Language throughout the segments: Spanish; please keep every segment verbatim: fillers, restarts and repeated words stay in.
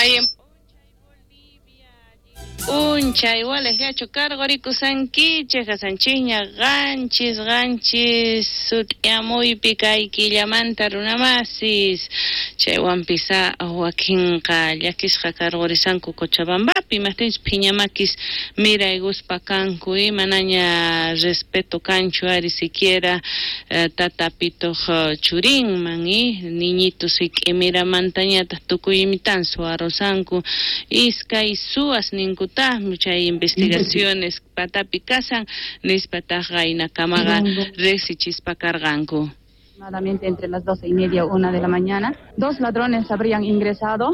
Ahí en Uncha igual es gacho cargo rico sanquiche casanchiña ganchis ganchis sutiamuy picay quillamanta runamasis chaywan pisa Joaquín Kallakisqa cargo risanku Cochabambapi mastins piñamakis mira iguspa kanku y manaña respeto cancho ari siquiera uh, tatapito uh, churin mani niñitos y mira mantañata tukuyimitan su arrosanku iskay suas ninku muchas investigaciones patapi casan nispataja y nakamaga resichispa carganco. Aproximadamente entre las doce y media o una de la mañana, dos ladrones habrían ingresado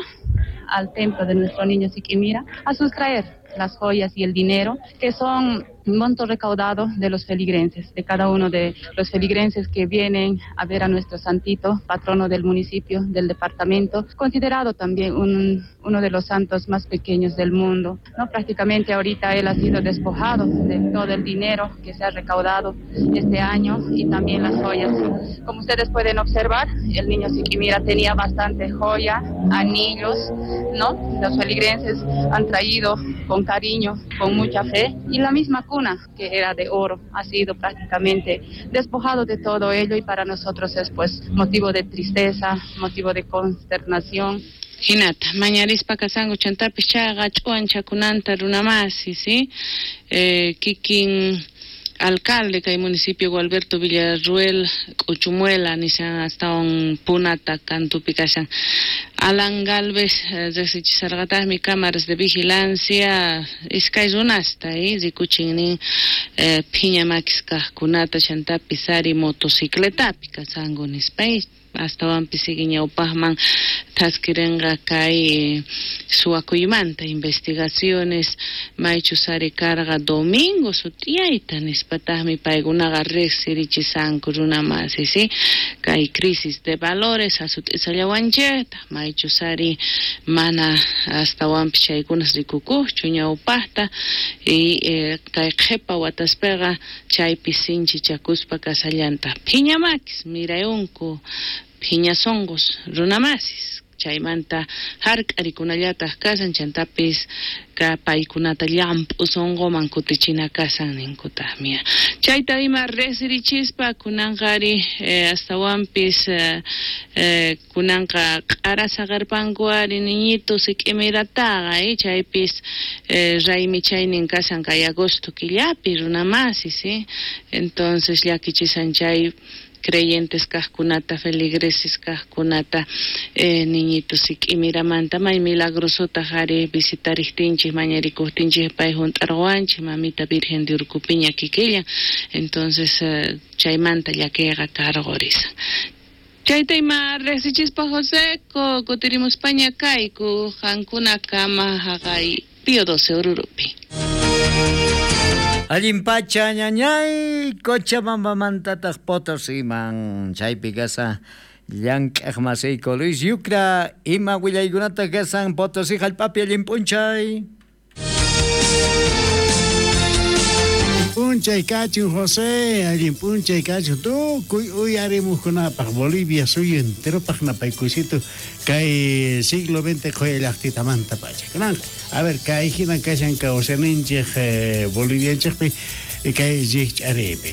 al templo de nuestro niño Siquimira a sustraer las joyas y el dinero, que son un monto recaudado de los feligrenses, de cada uno de los feligrenses que vienen a ver a nuestro santito, patrono del municipio, del departamento, considerado también un, uno de los santos más pequeños del mundo. No, prácticamente ahorita él ha sido despojado de todo el dinero que se ha recaudado este año y también las joyas. Como ustedes pueden observar, el niño Siquimira tenía bastante joya, anillos, ¿no? Los feligrenses han traído con cariño, con mucha fe, y la misma cuna, que era de oro, ha sido prácticamente despojado de todo ello, y para nosotros es pues motivo de tristeza, motivo de consternación. Hinata, mañarispa casango chantapi chaga chuan chakunanta runamasi, ¿sí? Eh, kikin alcalde que hay municipio Gualberto Villarruel Ochumuela ni se han hasta un punata cantupicasan Alan Galvez desichisargatas mi cámaras de vigilancia iskaizunasta y zikuchini piña maxiska kunata chantapi sari motocicleta picasango nispais hasta van pisiguiña upahman taskirenga kai suakuymanta investigaciones maichusari carga domingo sutiaita nispatahmi paygunaga resirichisanku runamasi sí kai crisis de valores asut isallawancheta maichusari mana hasta wan pichaykunas rikukuchu ñawpahta y eh, kai qhepa wataspega chaypi sinchi chakuspa kasallanta phiñamakis mirayunku piñasongos runamasis chaymanta hark'arikunallataq kasan chantapis ka paykunata llampu songoman kutichina kasan ninkutaqmi chayta ima resirichispa kunanqari eh, astawanpis eh, eh, kunanqa q'arasa qarpankuari niñitos ik'imirataqa eh, chaypis eh, raymi chaynin kasan kay agosto killapi runamasis ¿sí? Entonces llakichisan chay creyentes kaskunata, feligreses kaskunata, eh, niñitos y miramanta, may milagrosota jare visitaristinchis, mañaricostinchis, pay juntarguanchis, mamita Virgen de Urcupiña Quiquilla, entonces eh, chaymanta ya que haga cargoriza. Chaytaima resichispa José, ko kutirimos España kaiku, hankuna kama hagay, pío doce ururupi. Allimpacha ñañay Cochabamba mantataq Potosiman chaypi kasa llank'aq masiyku Luis Yucra ima willaykunata kasan Potosí hallp'api allimpunchay Punchay kachun José allimpunchay kachun tukuy uyarimuskunapaq Bolivia suyo enteropaq napaykusito kay siglo veinte qoya llaqtitamanta pacha a ver kay hinan kashan kawsaninchik eh, bolivianchikpi kay jich arepe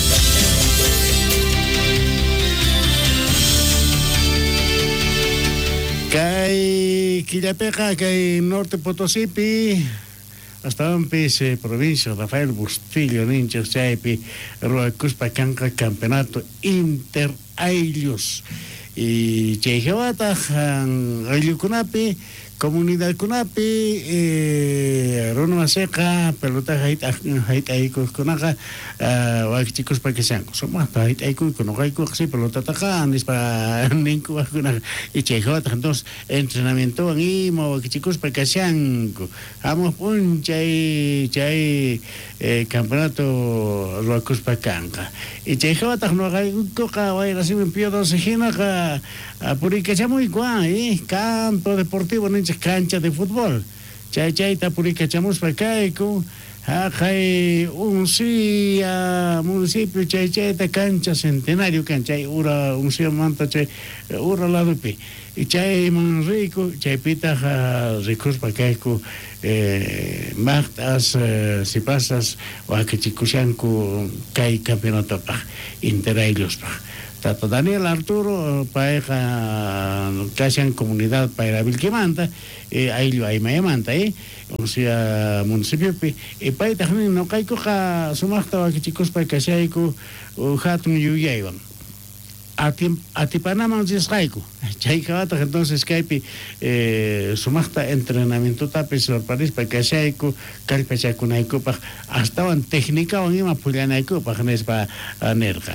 kay killapeqa kay norte Potosípi hasta ampis eh, provincia Rafael Bustillo ninchas chaypi ruakuspa kanqa campeonato inter ayllos y chayjawata ayllukunapi comunidad kunapi eh, Rona Seca pelota hait hait aiko kunaga wak chicos pa kesango somos pa hait aiko kunaga aiko si pelota takan es pa ninku kunaga y chejota entonces entrenamiento ani mo wak chicos pa kesango amo pun chay chay eh, campeonato ruacus pa kanka y chejota no ga ko ka wai reciben pio dos hina ka puri kechamo igual eh campo deportivo ninche cancha de fútbol chay chay ta puri kechamos pa kai ku Hay un sí municipio chay chay ta cancha centenario cancha ura un sí manta chay ura lado pi y chay man rico chay pita ricos pa kaiku eh martas si pasas o que chikushanku kai campeonato pa interailos pa Tato Daniel Arturo pareja casi en comunidad para Vilquimanta eh ahí lo hay manta eh o sea municipio y para también no caico ja sumasta que chicos para que sea ico hatun yuyaiban a ti a ti Panamá es caico chaicata entonces Skype eh sumasta entrenamiento tapes por París para que sea ico calpecha con ico para hasta en técnica o ima puliana ico para nes para nerga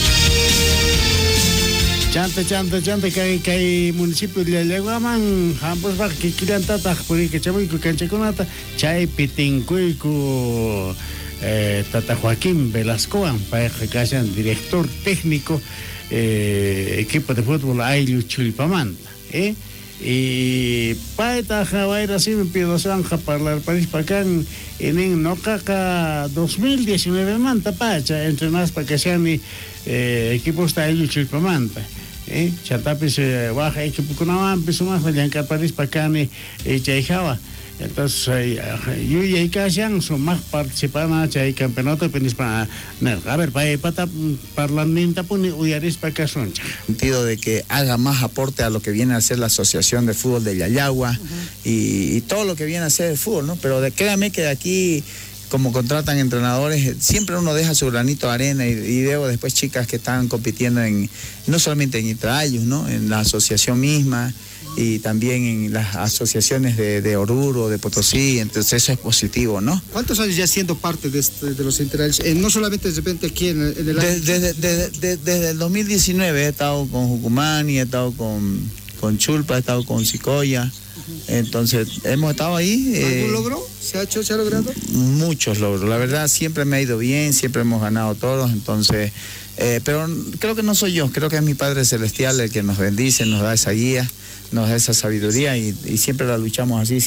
Chanta, chanta, chanta, que hay municipio de Leguaman, ambos va que quieran tata, porque chamoy que cancha con ata, chay pitincuico, tata Joaquín Velasco, para que sean director técnico, eh, equipo de fútbol Ayllu Chulipamanta, eh, y para Javier así me pido zanja para el país para acá en en Nocaca dos mil diecinueve manta pacha entrenadas para que sean eh, equipos de Ayllu Chulipamanta. Eh, Chatapis baja equipo con avampi sumas de Yancar París Pacani y Chaijava. Entonces, yo y Casian son más participantes chay campeonato penis para a ver para para parlamenta pone uyaris para casón. Sentido de que haga más aporte a lo que viene a ser la Asociación de Fútbol de Yayagua uh-huh. y, y todo lo que viene a ser el fútbol, ¿no? Pero de, créame que de aquí como contratan entrenadores, siempre uno deja su granito de arena y, y veo después chicas que están compitiendo en, no solamente en Intraayus, ¿no? En la asociación misma y también en las asociaciones de, de Oruro, de Potosí, entonces eso es positivo, ¿no? ¿Cuántos años ya siendo parte de, este, de los Intraayus? Eh, no solamente de repente aquí en, en el... Desde, desde, desde, desde, desde el dos mil diecinueve he estado con Jucumani, he estado con, con Chulpa, he estado con Sicoya. Entonces, hemos estado ahí. ¿Algún eh, logro? ¿Se ha hecho, se ha logrado? Muchos logros. La verdad, siempre me ha ido bien, siempre hemos ganado todos. Entonces, eh, pero creo que no soy yo, creo que es mi Padre Celestial el que nos bendice, nos da esa guía, nos da esa sabiduría y, y siempre la luchamos así.